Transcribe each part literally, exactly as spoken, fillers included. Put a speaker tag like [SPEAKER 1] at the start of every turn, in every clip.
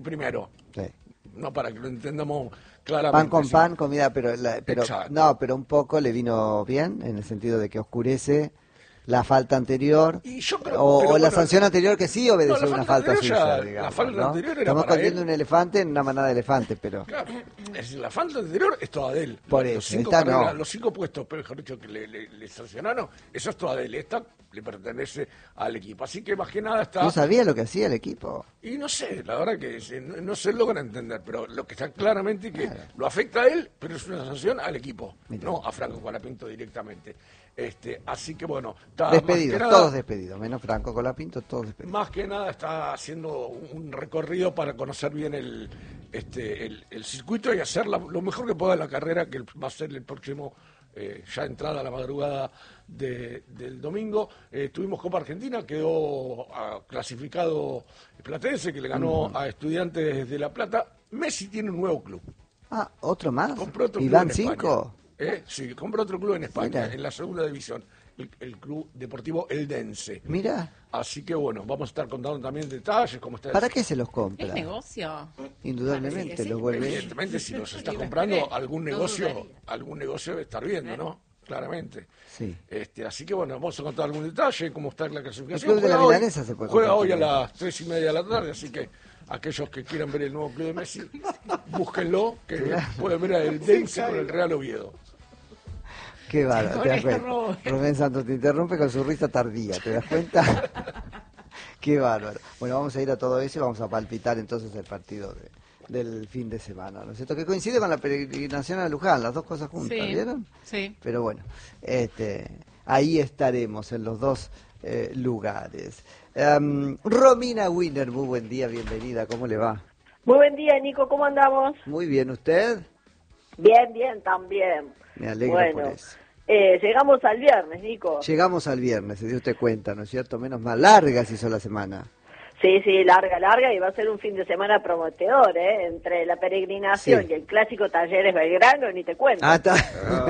[SPEAKER 1] primero.
[SPEAKER 2] Sí.
[SPEAKER 1] No, para que lo entendamos claramente.
[SPEAKER 2] Pan con
[SPEAKER 1] sí.
[SPEAKER 2] pan, comida, pero, la, pero no, pero un poco le vino bien, en el sentido de que oscurece la falta anterior,
[SPEAKER 1] Y yo creo,
[SPEAKER 2] o,
[SPEAKER 1] pero
[SPEAKER 2] o la
[SPEAKER 1] bueno,
[SPEAKER 2] sanción anterior que sí obedeció
[SPEAKER 1] no, la
[SPEAKER 2] una
[SPEAKER 1] falta
[SPEAKER 2] falta
[SPEAKER 1] anterior
[SPEAKER 2] suya,
[SPEAKER 1] ya-
[SPEAKER 2] digamos,
[SPEAKER 1] la falta
[SPEAKER 2] ¿no?
[SPEAKER 1] anterior era
[SPEAKER 2] Estamos
[SPEAKER 1] para
[SPEAKER 2] escondiendo
[SPEAKER 1] él.
[SPEAKER 2] un elefante en una manada de elefantes, pero...
[SPEAKER 1] Claro, es decir, la falta anterior es toda de él.
[SPEAKER 2] Por
[SPEAKER 1] los,
[SPEAKER 2] eso,
[SPEAKER 1] los cinco
[SPEAKER 2] esta
[SPEAKER 1] carreras,
[SPEAKER 2] no.
[SPEAKER 1] los cinco puestos, pero mejor dicho, que le, le, le sancionaron, eso es toda de él. Esta le pertenece al equipo. Así que más que nada está...
[SPEAKER 2] No sabía lo que hacía el equipo.
[SPEAKER 1] Y no sé, la verdad que sí, no, no se logra entender, pero lo que está claramente que
[SPEAKER 2] Claro.
[SPEAKER 1] lo afecta a él, pero es una sanción al equipo,
[SPEAKER 2] Mirá.
[SPEAKER 1] no a Franco Colapinto directamente. Este, así que bueno, está
[SPEAKER 2] Despedidos,
[SPEAKER 1] más que nada,
[SPEAKER 2] todos despedidos, menos Franco Colapinto, todos despedidos.
[SPEAKER 1] más que nada está haciendo un, un recorrido para conocer bien el, este, el, el circuito y hacer la- lo mejor que pueda la carrera, que va a ser el próximo, eh, ya entrada a la madrugada de- del domingo. Eh, tuvimos Copa Argentina, quedó ah, clasificado Platense, que le ganó a Estudiantes de La Plata. Messi tiene un nuevo club.
[SPEAKER 2] Ah, ¿otro más?
[SPEAKER 1] Compró otro
[SPEAKER 2] ¿Y
[SPEAKER 1] club
[SPEAKER 2] van
[SPEAKER 1] en España.
[SPEAKER 2] cinco?
[SPEAKER 1] ¿Eh? Sí, compró otro club en España,
[SPEAKER 2] Mira.
[SPEAKER 1] en la segunda división, el, el Club Deportivo Eldense.
[SPEAKER 2] Mira,
[SPEAKER 1] Así que bueno, vamos a estar contando también detalles, cómo está el-
[SPEAKER 2] ¿para qué se los compra?
[SPEAKER 3] ¿Es negocio?
[SPEAKER 2] Indudablemente
[SPEAKER 3] Parece que
[SPEAKER 2] los
[SPEAKER 3] sí.
[SPEAKER 2] vuelve...
[SPEAKER 1] Evidentemente, si los está
[SPEAKER 3] Y lo
[SPEAKER 1] comprando,
[SPEAKER 3] esperé,
[SPEAKER 1] algún
[SPEAKER 3] no
[SPEAKER 1] negocio,
[SPEAKER 3] dudaría.
[SPEAKER 1] algún negocio debe estar viendo, ¿no? Claramente.
[SPEAKER 2] Sí.
[SPEAKER 1] Este, así que bueno, vamos a contar algún detalle, cómo está la clasificación.
[SPEAKER 2] El Club de la
[SPEAKER 1] Juega hoy-
[SPEAKER 2] Milanesa se puede
[SPEAKER 1] Juega
[SPEAKER 2] contar
[SPEAKER 1] hoy a
[SPEAKER 2] también.
[SPEAKER 1] las tres y media de la tarde, así que aquellos que quieran ver el nuevo club de Messi, búsquenlo, que pueden ver el Dense con el Real Oviedo.
[SPEAKER 2] Qué bárbaro, te das
[SPEAKER 3] Con
[SPEAKER 2] cuenta.
[SPEAKER 3] esto, Rubén.
[SPEAKER 2] Rubén Santos te interrumpe con su risa tardía, ¿te das cuenta? Qué bárbaro. Bueno, vamos a ir a todo eso y vamos a palpitar entonces el partido de- del fin de semana, ¿no es cierto? Que coincide con la peregrinación a Luján, las dos cosas juntas,
[SPEAKER 3] Sí,
[SPEAKER 2] ¿vieron?
[SPEAKER 3] sí.
[SPEAKER 2] Pero bueno, este, ahí estaremos en los dos eh, lugares. Em, Romina Winner, muy buen día, bienvenida, ¿cómo le va?
[SPEAKER 4] Muy buen día, Nico, ¿cómo andamos?
[SPEAKER 2] Muy bien, ¿usted?
[SPEAKER 4] Bien, bien, también.
[SPEAKER 2] Me alegro
[SPEAKER 4] bueno,
[SPEAKER 2] por eso.
[SPEAKER 4] eh, llegamos al viernes, Nico.
[SPEAKER 2] Llegamos al viernes, se dio usted cuenta, ¿no es cierto? Menos mal, larga se hizo la semana.
[SPEAKER 4] Sí, sí, larga, larga, y va a ser un fin de semana prometedor, ¿eh? Entre la peregrinación
[SPEAKER 2] Sí.
[SPEAKER 4] y el clásico Talleres Belgrano, ni te cuento.
[SPEAKER 2] Ah, está.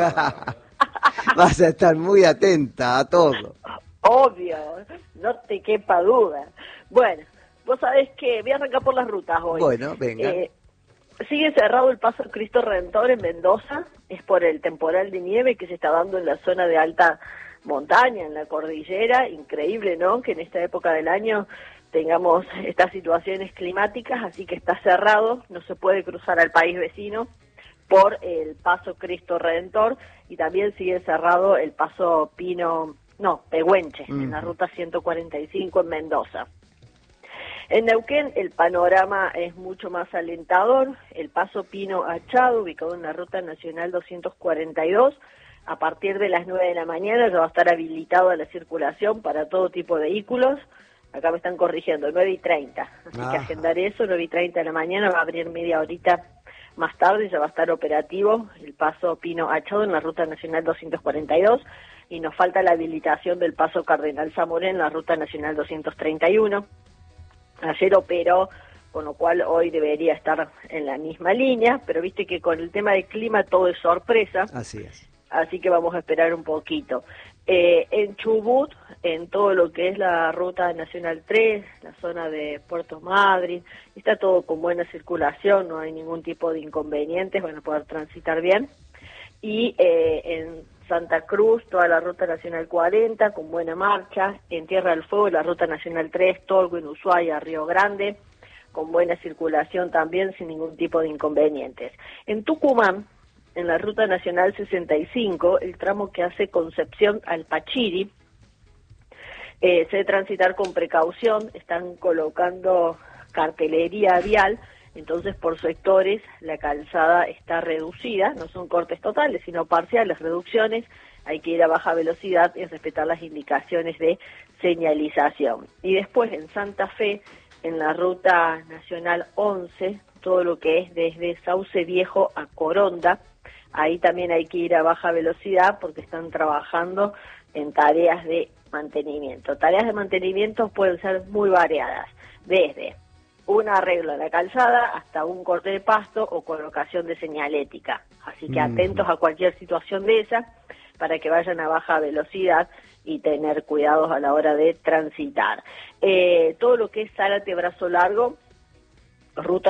[SPEAKER 2] Vas a estar muy atenta a todo.
[SPEAKER 4] Obvio, no te quepa duda. Bueno, vos sabés que voy a arrancar por las rutas hoy.
[SPEAKER 2] Bueno, venga.
[SPEAKER 4] Eh, sigue cerrado el paso Cristo Redentor en Mendoza, es por el temporal de nieve que se está dando en la zona de alta montaña, en la cordillera. Increíble, ¿no?, que en esta época del año tengamos estas situaciones climáticas, así que está cerrado, no se puede cruzar al país vecino por el paso Cristo Redentor, y también sigue cerrado el paso Pino, no, Pehuenche,
[SPEAKER 2] Mm.
[SPEAKER 4] en la ruta ciento cuarenta y cinco en Mendoza. En Neuquén el panorama es mucho más alentador. El paso Pino Achado, ubicado en la ruta nacional doscientos cuarenta y dos, a partir de las nueve de la mañana ya va a estar habilitado a la circulación para todo tipo de vehículos. Acá me están corrigiendo, nueve y treinta, así que
[SPEAKER 2] Ajá.
[SPEAKER 4] agendar eso, nueve y treinta de la mañana, va a abrir media horita más tarde, ya va a estar operativo el paso Pino Achado en la ruta nacional doscientos cuarenta y dos, y nos falta la habilitación del paso Cardenal Zamoré en la ruta nacional doscientos treinta y uno. Ayer operó, con lo cual hoy debería estar en la misma línea, pero viste que con el tema del clima todo es sorpresa,
[SPEAKER 2] Así es.
[SPEAKER 4] así que vamos a esperar un poquito. Eh, en Chubut, en todo lo que es la ruta nacional tres, la zona de Puerto Madryn, está todo con buena circulación, no hay ningún tipo de inconvenientes, van a poder transitar bien. Y eh, en Santa Cruz, toda la ruta nacional cuarenta, con buena marcha. En Tierra del Fuego, la ruta nacional tres, Tolwyn, Ushuaia, Río Grande, con buena circulación también, sin ningún tipo de inconvenientes. En Tucumán, en la ruta nacional sesenta y cinco, el tramo que hace Concepción al Pachiri, eh, se debe transitar con precaución, están colocando cartelería vial, entonces por sectores la calzada está reducida, no son cortes totales, sino parciales, reducciones, hay que ir a baja velocidad y respetar las indicaciones de señalización. Y después en Santa Fe, en la ruta nacional once, todo lo que es desde Sauce Viejo a Coronda, ahí también hay que ir a baja velocidad porque están trabajando en tareas de mantenimiento. Tareas de mantenimiento pueden ser muy variadas, desde un arreglo de la calzada hasta un corte de pasto o colocación de señalética. Así que
[SPEAKER 2] Mm.
[SPEAKER 4] atentos a cualquier situación de esa para que vayan a baja velocidad y tener cuidados a la hora de transitar. Eh, todo lo que es Zárate Brazo Largo, ruta